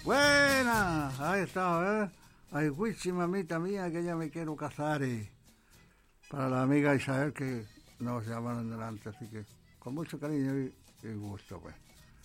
Buena, ahí está, ¿eh? Ay, wichi, mamita mía, que ya me quiero casar. Para la amiga Isabel que nos llamaron delante, así que con mucho cariño y gusto, pues.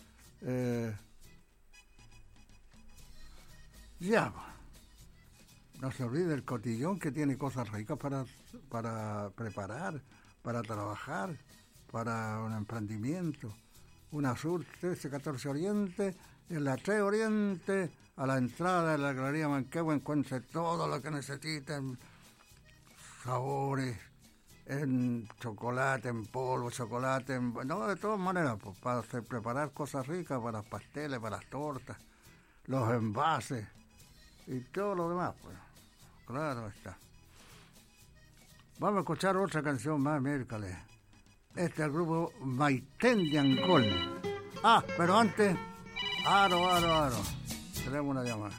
Ya, no se olvide el cotillón, que tiene cosas ricas para preparar, para trabajar, para un emprendimiento. Una Sur 1314 Oriente, en la 3 Oriente, a la entrada de la Galería Manquehue, encuentre todo lo que necesiten, sabores, en chocolate, en polvo, chocolate, no, de todas maneras, pues, para preparar cosas ricas, para los pasteles, para las tortas, los envases y todo lo demás, pues, claro está. Vamos a escuchar otra canción más, miércoles. Este es el grupo Maitén de Angol. Ah, pero antes, aro. Tenemos una llamada.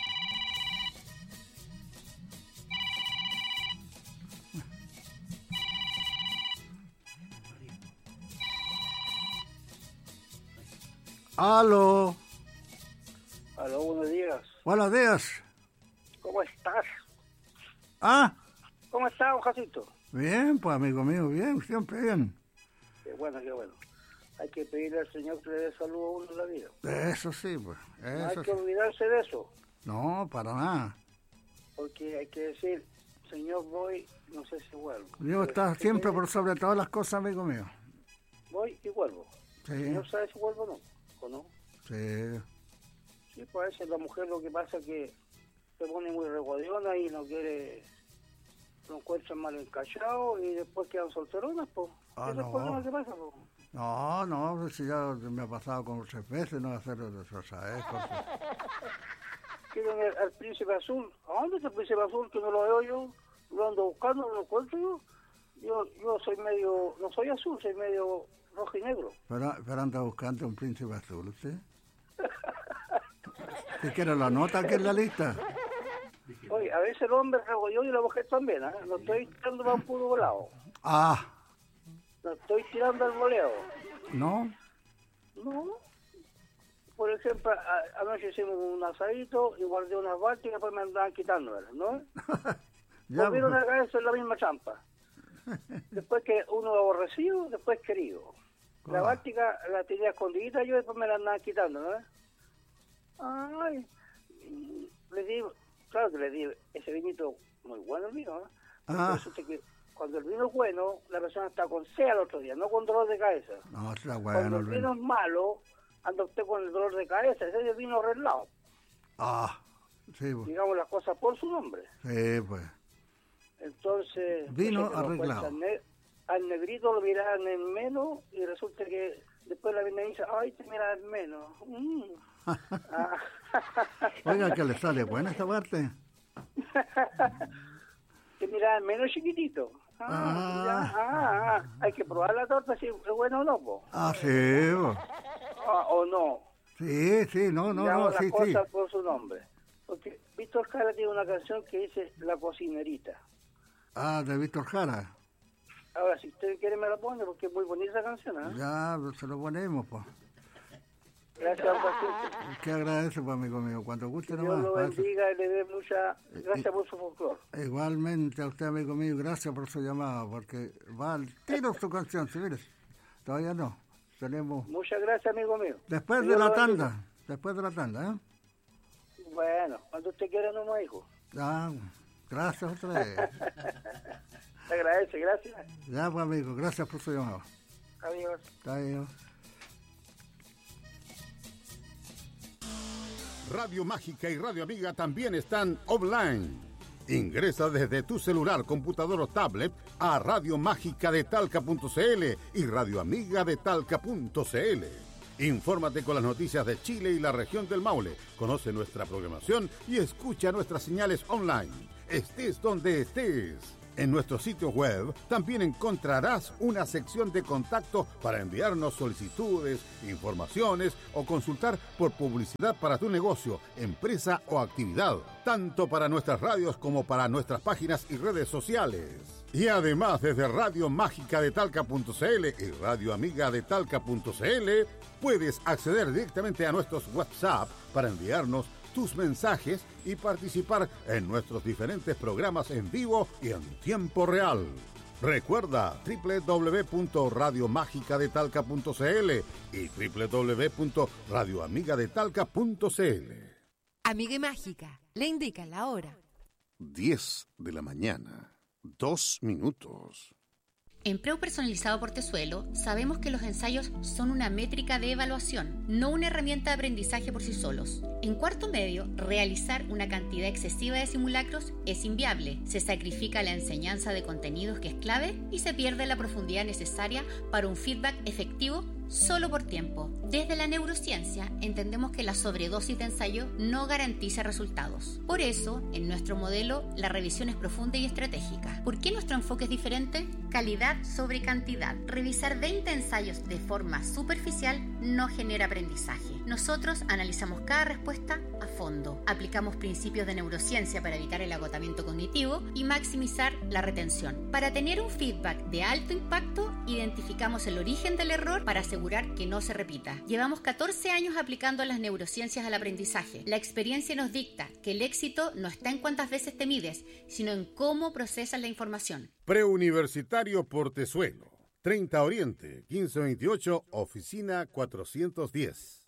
Aló. Aló, buenos días. Buenos días. ¿Cómo estás? Ah. ¿Cómo estás, Jacito? Bien, pues, amigo mío, bien, siempre bien. Qué bueno. Hay que pedirle al Señor que le dé salud a uno en la vida. Eso sí, pues. Eso No hay que sí. olvidarse de eso. No, para nada. Porque hay que decir, Señor, voy, no sé si vuelvo. Dios está siempre por sobre todas las cosas, amigo mío. Voy y vuelvo. Sí. ¿No sabe si vuelvo o no? ¿O no? Sí. Sí, pues a veces la mujer lo que pasa es que se pone muy reguadiona y no quiere, lo encuentran mal encachado y después quedan solteronas, pues. Ah, ¿Qué es el no. problema que pasa, pues? No, si ya me ha pasado como 3 veces, no hacer eso, ¿sabes? Quieren al príncipe azul. ¿A dónde está el príncipe azul que no lo veo yo? Lo ando buscando, no lo encuentro yo. Yo soy medio, no soy azul, soy medio rojo y negro. Pero anda buscando un príncipe azul, ¿usted? Si quiere lo anota aquí en la lista. Oye, a veces el hombre regolló y la mujer también, ¿eh? No estoy tirando para un puro volado. Ah. No estoy tirando al voleo. ¿No? No. Por ejemplo, anoche hicimos un asadito y guardé unas baltas y después me andaban quitándolas, ¿no? Volvieron a caerse en la misma trampa. Después que uno aborrecido, después querido. La báltica la tenía escondidita yo y después me la andaban quitando, ¿no? Ay, le di, claro que le di ese vinito muy bueno el vino, ¿no? Resulta que cuando el vino es bueno, la persona está con sed al otro día, no con dolor de cabeza. No, está bueno. Cuando el vino es malo, anda usted con el dolor de cabeza, ese es el vino arreglado. Ah, sí, pues. Digamos las cosas por su nombre. Sí, pues. Entonces, vino arreglado. Al negrito lo miraban en menos y resulta que después la mina dice, ay, te miran en menos. Oiga, que le sale buena esta parte. Te miran menos chiquitito. Hay que probar la torta si es bueno o no, po. Sí, po. O no. Sí, no, las sí. Cosas por su nombre. Porque Víctor Jara tiene una canción que dice La Cocinerita. De Víctor Jara. Ahora, si usted quiere me la pone porque es muy bonita esa canción, ¿eh? Ya, se lo ponemos, pues. Gracias, Paciente. ¿Qué agradece, pues, amigo mío? Cuando guste nomás. Dios lo bendiga y le dé mucha... Gracias por su folclore. Igualmente a usted, amigo mío, gracias por su llamada, porque va al tiro su canción, si mires. Todavía no. Tenemos... Muchas gracias, amigo mío. Después de la tanda, ¿eh? Bueno, cuando usted quiera nomás, hijo. Gracias otra vez. Te agradece, gracias. Ya, pues, amigo, gracias por su llamada. Adiós. Radio Mágica y Radio Amiga también están online. Ingresa desde tu celular, computador o tablet a radiomágicadetalca.cl y radioamigadetalca.cl. Infórmate con las noticias de Chile y la región del Maule. Conoce nuestra programación y escucha nuestras señales online. Estés donde estés. En nuestro sitio web también encontrarás una sección de contacto para enviarnos solicitudes, informaciones o consultar por publicidad para tu negocio, empresa o actividad, tanto para nuestras radios como para nuestras páginas y redes sociales. Y además desde Radio Mágica de Talca.cl y Radio Amiga de Talca.cl puedes acceder directamente a nuestros WhatsApp para enviarnos tus mensajes y participar en nuestros diferentes programas en vivo y en tiempo real. Recuerda www.radiomagicadetalca.cl y www.radioamigadetalca.cl. Amiga Mágica, le indica la hora. 10 de la mañana, 2 minutos. En Preu Personalizado Portezuelo sabemos que los ensayos son una métrica de evaluación, no una herramienta de aprendizaje por sí solos. En cuarto medio, realizar una cantidad excesiva de simulacros es inviable. Se sacrifica la enseñanza de contenidos que es clave y se pierde la profundidad necesaria para un feedback efectivo solo por tiempo. Desde la neurociencia entendemos que la sobredosis de ensayo no garantiza resultados. Por eso, en nuestro modelo, la revisión es profunda y estratégica. ¿Por qué nuestro enfoque es diferente? Calidad sobre cantidad. Revisar 20 ensayos de forma superficial no genera aprendizaje. Nosotros analizamos cada respuesta a fondo. Aplicamos principios de neurociencia para evitar el agotamiento cognitivo y maximizar la retención. Para tener un feedback de alto impacto, identificamos el origen del error para asegurar que no se repita. Llevamos 14 años aplicando las neurociencias al aprendizaje. La experiencia nos dicta que el éxito no está en cuántas veces te mides, sino en cómo procesas la información. Preuniversitario Portezuelo, 30 Oriente, 1528, oficina 410.